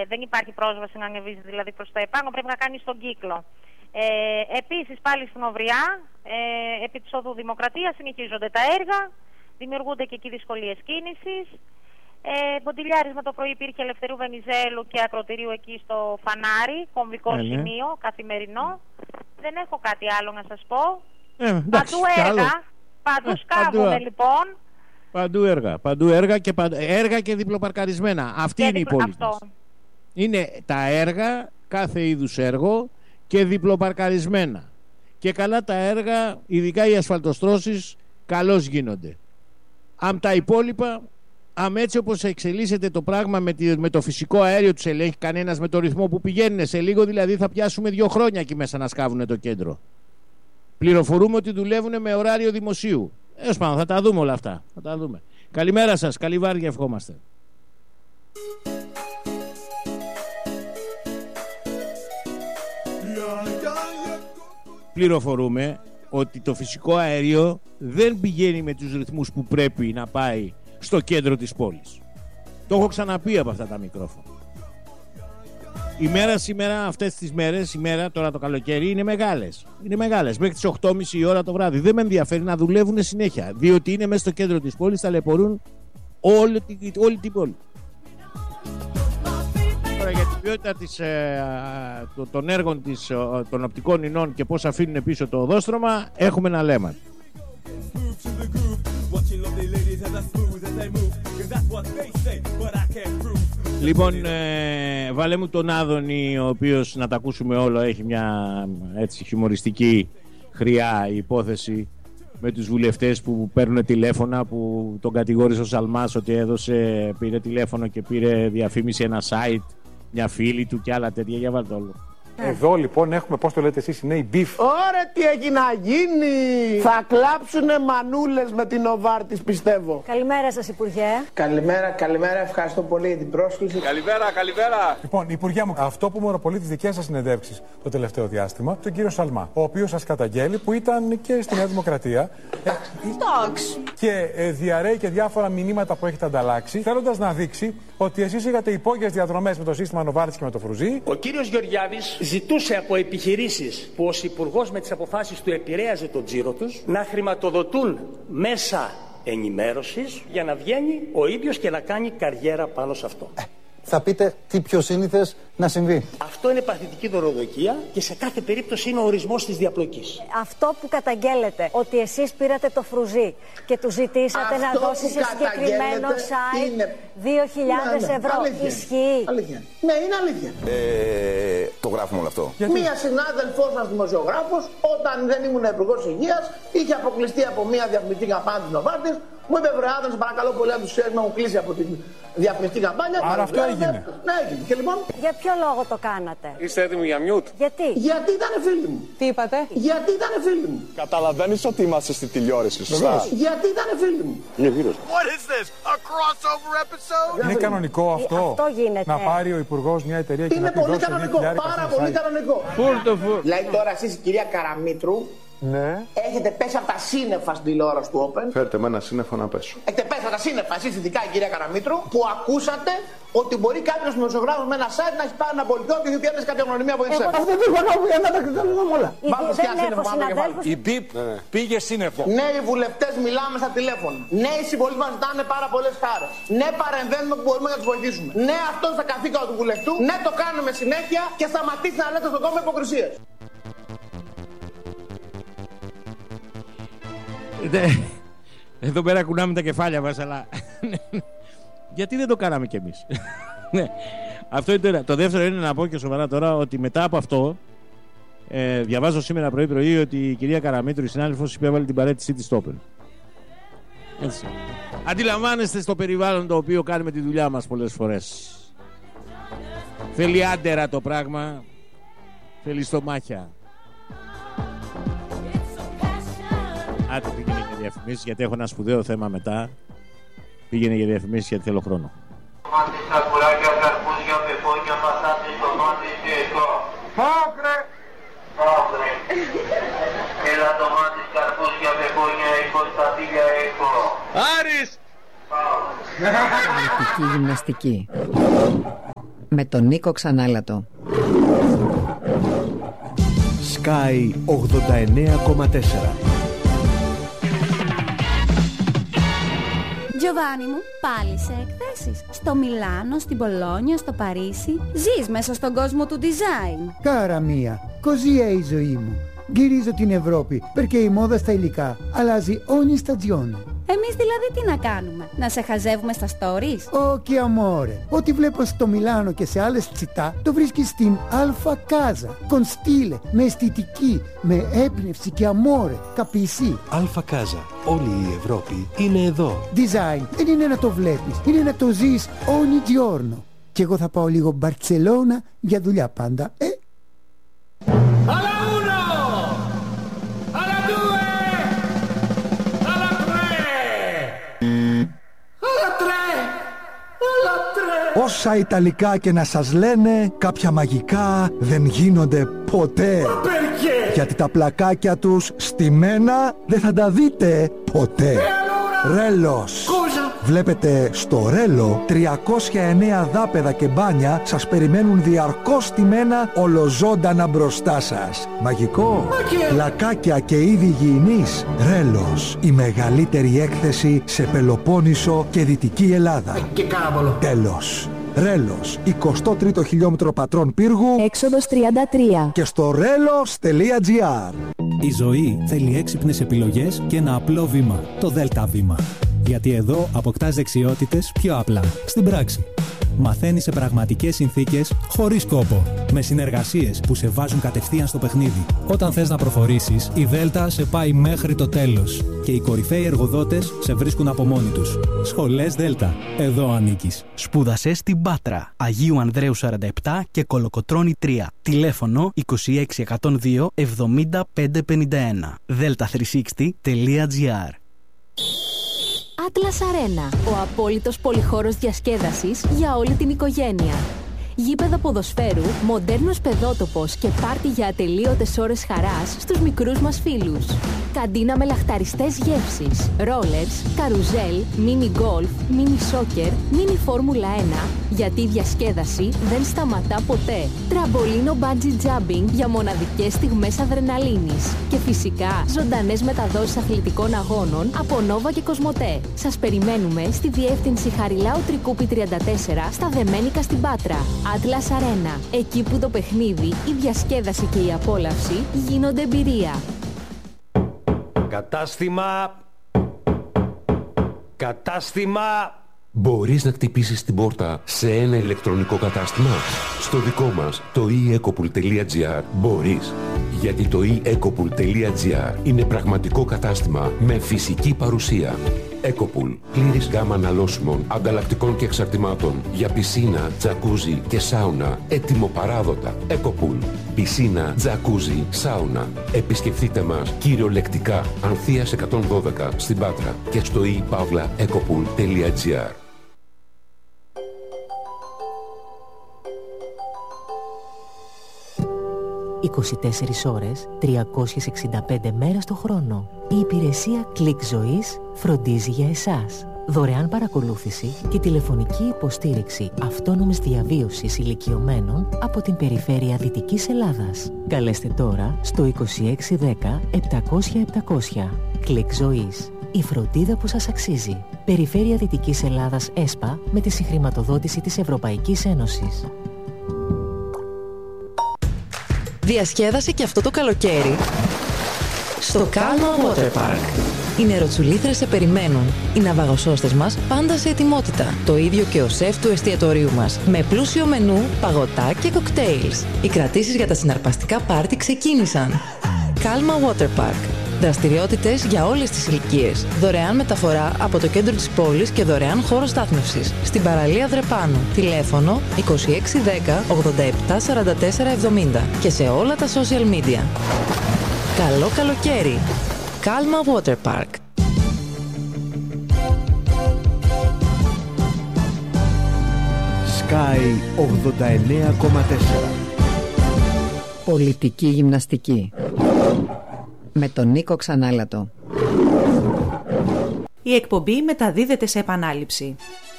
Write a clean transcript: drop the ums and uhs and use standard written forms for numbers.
δεν υπάρχει πρόσβαση να ανεβείς δηλαδή προς τα επάνω, πρέπει να κάνεις τον κύκλο. Επίσης πάλι στην Οβριά, επί της οδού Δημοκρατίας συνεχίζονται τα έργα, δημιουργούνται και εκεί δυσκολίες κίνησης. Ποντιλιάρισμα το πρωί υπήρχε Ελευθερίου Βενιζέλου και ακροτηρίου εκεί στο Φανάρι, κομβικό σημείο, καθημερινό. Δεν έχω κάτι άλλο να σας πω. Παντού έργα, παντού σκάβουμε λοιπόν. Παντού έργα και διπλοπαρκαρισμένα. Αυτή είναι η πόλη μας. Είναι τα έργα, κάθε είδους έργο και διπλοπαρκαρισμένα. Και καλά τα έργα, ειδικά οι ασφαλτοστρώσεις, καλώς γίνονται. Αν τα υπόλοιπα, έτσι όπως εξελίσσεται το πράγμα με το φυσικό αέριο τους ελέγχει κανένας με το ρυθμό που πηγαίνουν, σε λίγο δηλαδή θα πιάσουμε 2 χρόνια εκεί μέσα να σκάβουν το κέντρο. Πληροφορούμε ότι δουλεύουν με ωράριο δημοσίου. Πάνω, θα τα δούμε όλα αυτά. Θα τα δούμε. Καλημέρα σας, καλή βάρδια ευχόμαστε. Πληροφορούμε ότι το φυσικό αέριο δεν πηγαίνει με τους ρυθμούς που πρέπει να πάει στο κέντρο της πόλης. Το έχω ξαναπεί από αυτά τα μικρόφωνα. Η μέρα σήμερα, αυτές τις μέρες, η μέρα τώρα το καλοκαίρι είναι μεγάλες. Είναι μεγάλες. Μέχρι τις 8.30 η ώρα το βράδυ. Δεν με ενδιαφέρει να δουλεύουν συνέχεια. Διότι είναι μέσα στο κέντρο της πόλης, ταλαιπωρούν όλη την πόλη. Τώρα για την ποιότητα των έργων των οπτικών ινών και πώς αφήνουν πίσω το οδόστρωμα, έχουμε ένα λέμα. Λοιπόν, βάλε μου τον Άδωνη, ο οποίος, να τα ακούσουμε όλο, έχει μια έτσι χιουμοριστική χρειά υπόθεση με τους βουλευτές που παίρνουν τηλέφωνα, που τον κατηγόρησε ο Σαλμάς ότι πήρε τηλέφωνο και πήρε διαφήμιση ένα site, μια φίλη του και άλλα τέτοια. Για βάλτε όλο. Εδώ λοιπόν έχουμε, πώς το λέτε εσείς, οι νέοι μπιφ. Ωραία, τι έχει να γίνει! Θα κλάψουνε μανούλες με την Οβάρτης, πιστεύω. Καλημέρα σας, Υπουργέ. Καλημέρα, ευχαριστώ πολύ για την πρόσκληση. Καλημέρα. Λοιπόν, Υπουργέ μου, αυτό που μοροπολεί τις δικές σας συνεντεύξεις το τελευταίο διάστημα, τον κύριο Σαλμά, ο οποίος σας καταγγέλει, που ήταν και στη Νέα Δημοκρατία. Εντάξει. Και διαρρέει και διάφορα μηνύματα που έχετε ανταλλάξει, θέλοντας να δείξει ότι εσείς είχατε υπόγειες διαδρομές με το σύστημα Νοβάρτης και με το Φρουζί. Ο κύριος Γεωργιάδης ζητούσε από επιχειρήσεις που ως υπουργός με τις αποφάσεις του επηρέαζε τον τζίρο τους να χρηματοδοτούν μέσα ενημέρωσης για να βγαίνει ο ίδιος και να κάνει καριέρα πάνω σε αυτό. Θα πείτε τι πιο σύνηθες να συμβεί. Αυτό είναι παθητική δωροδοκία και σε κάθε περίπτωση είναι ο ορισμός της διαπλοκής. Αυτό που καταγγέλλετε, ότι εσείς πήρατε το Φρουζί και του ζητήσατε να δώσει σε συγκεκριμένο site 2.000 ευρώ, ισχύει? Αλήθεια. Ναι, είναι αλήθεια. Το γράφουμε όλο αυτό. Μία συνάδελφός μας δημοσιογράφος, όταν δεν ήμουν υπουργός υγείας, είχε αποκλειστεί από μία διαφημιστική καμπάνια της Νοβάρτης. Μου είπε, βρε Άδωνη, παρακαλώ πολύ, αν τους ξέρεις να μου κλείσει από την διαφημιστική καμπάνια. Άρα αυτό έγινε. Ναι, έγινε. Και λοιπόν. Για ποιο λόγο το κάνατε? Είστε έτοιμοι για μιούτ? Γιατί? Γιατί ήταν φίλοι μου. Τι είπατε? Γιατί ήταν φίλοι μου. Καταλαβαίνεις ότι είμαστε στη τηλεόραση, σωστά? Γιατί ήταν φίλοι μου. What is this? A crossover episode? Είναι κανονικό αυτό? Αυτό γίνεται. Να πάρει ο υπουργός μια εταιρεία και να πει δώσει 2.000 ευρώ. Πάρα πολύ κανονικό. Δηλαδή τώρα εσείς, η κυρία Καραμήτρου, ναι, έχετε πέσει από τα σύννεφα στην τηλεόραση του Open. Φέρτε με ένα σύννεφο να πέσω. Έχετε πέσει από τα σύννεφα, εσείς ειδικά η κυρία Καραμήτρου, που ακούσατε ότι μπορεί κάποιος δημοσιογράφος με ένα site να έχει πάρει ένα πολιτικό και έχει πιάσει κάποια γνωριμία από την ΣΕΠ. Αυτό δεν έχω να για να τα κριτέλουμε όλα. Δεν έχω συναδέλφους. Η BIP πήγε σύννεφο. Νέοι βουλευτές μιλάμε στα τηλέφωνα. Νέοι συμπολίτες μας ζητάνε πάρα πολλές χάρες. Ναι, παρεμβαίνουμε που μπορούμε να τους βοηθήσουμε. Ναι, αυτό είναι τα καθήκοντα του βουλευτού. Ναι, το κάνουμε συνέχεια και σταματήστε να λέτε στον κόσμο υποκρισίες. Εδώ πέρα κουνάμε τα κεφάλια μας, αλλά γιατί δεν το κάναμε κι εμείς? Αυτό είναι το ένα. Το δεύτερο είναι να πω και σοβαρά τώρα ότι μετά από αυτό διαβάζω σήμερα πρωί ότι η κυρία Καραμήτρου, η συνάδελφος, υπέβαλε την παραίτησή της στο Open. Έτσι. Αντιλαμβάνεστε στο περιβάλλον το οποίο κάνουμε τη δουλειά μας πολλές φορές. Θέλει άντερα το πράγμα, θέλει στομάχια. Άντε, πήγαινε για διαφημίσεις, γιατί έχω ένα σπουδαίο θέμα μετά. Πήγαινε για διαφημίσεις, γιατί θέλω χρόνο. Τομάτες, σακουράκια, καρπούζια, πεπόνια, πατάτες, τομάτες και εγώ. Φάκρε! Φάκρε! Έλα τομάτες, καρπούζια, πεπόνια, εγώ, στατήλια, εγώ. Άρης! Αθλητική γυμναστική. Με τον Νίκο Ξανάλατο. Sky 89,4. Giovanni μου, πάλι σε εκθέσεις. Στο Μιλάνο, στην Πολόνια, στο Παρίσι. Ζεις μέσα στον κόσμο του design. Κάρα μία, così è η ζωή μου. Γυρίζω την Ευρώπη, perché η μόδα στα υλικά αλλάζει ogni stagione. Εμείς δηλαδή τι να κάνουμε, να σε χαζεύουμε στα stories? Όχι amore, ό,τι βλέπω στο Μιλάνο και σε άλλες τσιτά το βρίσκεις στην Alfa Casa. Con stile, με αισθητική, με έμπνευση και amore, capisci? Alfa Casa, όλη η Ευρώπη είναι εδώ. Design, δεν είναι να το βλέπεις, είναι να το ζεις ogni giorno. Και εγώ θα πάω λίγο Μπαρτσελώνα για δουλειά πάντα, Όσα Ιταλικά και να σας λένε, κάποια μαγικά δεν γίνονται ποτέ. Γιατί τα πλακάκια τους στημένα δεν θα τα δείτε ποτέ. Ρέλος. Βλέπετε στο Ρέλο 309 δάπεδα και μπάνια σας περιμένουν διαρκώς στημένα ολοζώντανα μπροστά σας. Μαγικό. Πλακάκια και είδη υγιεινής. Ρέλος. Η μεγαλύτερη έκθεση σε Πελοπόννησο και Δυτική Ελλάδα. Και κάραβολο. Τέλος. Ρέλος, 23ο χιλιόμετρο πατρών πύργου, έξοδος 33. Και στο relos.gr. Η ζωή θέλει έξυπνες επιλογές και ένα απλό βήμα, το ΔΕΛΤΑ βήμα. Γιατί εδώ αποκτάς δεξιότητες πιο απλά, στην πράξη. Μαθαίνεις σε πραγματικές συνθήκες, χωρίς κόπο. Με συνεργασίες που σε βάζουν κατευθείαν στο παιχνίδι. Όταν θες να προχωρήσεις, η Δέλτα σε πάει μέχρι το τέλος. Και οι κορυφαίοι εργοδότες σε βρίσκουν από μόνοι τους. Σχολές Δέλτα. Εδώ ανήκεις. Σπούδασε στην Πάτρα. Αγίου Ανδρέου 47 και Κολοκοτρώνη 3. Τηλέφωνο 26102 7551. delta360.gr. Atlas Arena, ο απόλυτος πολυχώρος διασκέδασης για όλη την οικογένεια. Γήπεδο ποδοσφαίρου, μοντέρνος παιδότοπος και πάρτι για ατελείωτες ώρες χαράς στους μικρούς μας φίλους. Καντίνα με λαχταριστές γεύσεις, ρόλερς, καρουζέλ, μίνι γκολφ, μίνι σόκερ, μίνι φόρμουλα 1, γιατί η διασκέδαση δεν σταματά ποτέ. Τραμπολίνο bungee jumping για μοναδικές στιγμές αδρεναλίνης. Και φυσικά ζωντανές μεταδόσεις αθλητικών αγώνων από Νόβα και Κοσμοτέ. Σας περιμένουμε στη διεύθυνση Χαριλάου Τρικούπη 34 στα Δεμένικα στην Πάτρα. Atlas Arena, εκεί που το παιχνίδι, η διασκέδαση και η απόλαυση γίνονται εμπειρία. Κατάστημα. Μπορείς να χτυπήσεις την πόρτα σε ένα ηλεκτρονικό κατάστημα? Στο δικό μας, το eEcopool.gr, μπορείς. Γιατί το eEcopool.gr είναι πραγματικό κατάστημα με φυσική παρουσία. Ecopool. Πλήρης γάμα αναλώσιμων, ανταλλακτικών και εξαρτημάτων για πισίνα, τζακούζι και σάουνα. Έτοιμο παράδοτα. Ecopool. Πισίνα, τζακούζι, σάουνα. Επισκεφτείτε μας κυριολεκτικά Ανθείας 112 στην Πάτρα και στο ePavlaEcopool.gr. 24 ώρες, 365 μέρες το χρόνο. Η υπηρεσία Κλικ Ζωής φροντίζει για εσάς. Δωρεάν παρακολούθηση και τηλεφωνική υποστήριξη αυτόνομης διαβίωσης ηλικιωμένων από την περιφέρεια Δυτικής Ελλάδας. Καλέστε τώρα στο 2610 700 700. Κλικ Ζωής. Η φροντίδα που σας αξίζει. Περιφέρεια Δυτικής Ελλάδας ΕΣΠΑ με τη συγχρηματοδότηση της Ευρωπαϊκής Ένωσης. Διασκέδασε και αυτό το καλοκαίρι στο Calma Water Park. Οι νεροτσουλήθρες σε περιμένουν. Οι ναυαγοσώστες μας πάντα σε ετοιμότητα. Το ίδιο και ο σεφ του εστιατορίου μας. Με πλούσιο μενού, παγωτά και κοκτέιλς. Οι κρατήσεις για τα συναρπαστικά πάρτι ξεκίνησαν. Calma Water Park. Δραστηριότητες για όλες τις ηλικίες. Δωρεάν μεταφορά από το κέντρο της πόλης και δωρεάν χώρο στάθμευσης. Στην παραλία Δρεπάνου. Τηλέφωνο 2610 87 44 70 και σε όλα τα social media. Καλό καλοκαίρι! Calma Water Park. Sky 89,4. Πολιτική γυμναστική. Με τον Νίκο Ξανάλατο. Η εκπομπή μεταδίδεται σε επανάληψη.